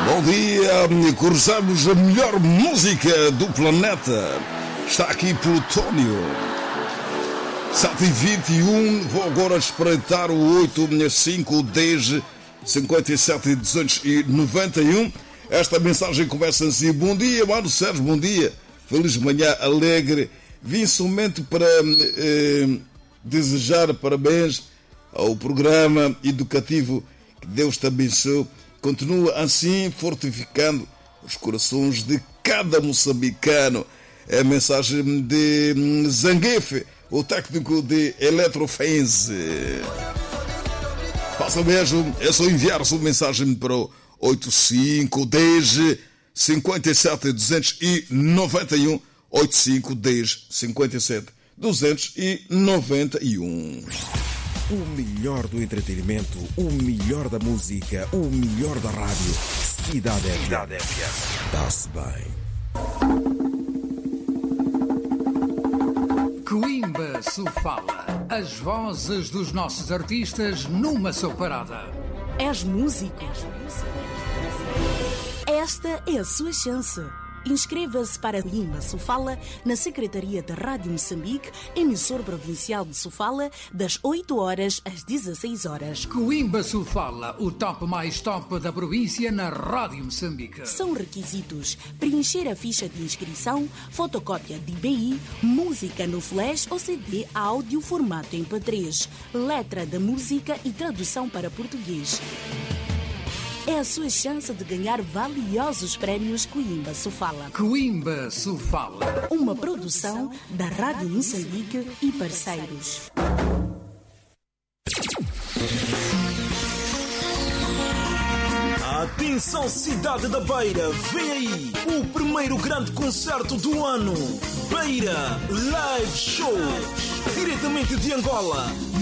Bom dia, cruzamos a melhor música do planeta. Está aqui Plutónio. 7h21, vou agora espreitar o 865 10 57 291. Esta mensagem começa assim: bom dia, Mano Sérgio, bom dia. Feliz manhã alegre. Vim somente para desejar parabéns ao programa educativo. Que Deus te abençoe. Continua assim, fortificando os corações de cada moçambicano. É a mensagem de Zanguefe, o técnico de Eletrofense. Faça mesmo, é só enviar sua mensagem para o 8510 57 291. 8510 57 291. O melhor do entretenimento, o melhor da música, o melhor da rádio. Cidade FM. Dá-se bem. Coimbra Sofala. As vozes dos nossos artistas numa só parada. És músico? Esta é a sua chance. Inscreva-se para Coimbra Sofala na Secretaria da Rádio Moçambique, emissor provincial de Sofala, das 8 horas às 16 horas. Coimbra Sofala, o top mais top da província na Rádio Moçambique. São requisitos: preencher a ficha de inscrição, fotocópia de IBI, música no flash ou CD áudio formato MP3, letra da música e tradução para português. É a sua chance de ganhar valiosos prémios Coimbra Sofala. Coimbra Sofala. Uma produção da Rádio Moçambique e parceiros. Atenção, cidade da Beira, vem aí o primeiro grande concerto do ano. Beira Live Show. Diretamente de Angola,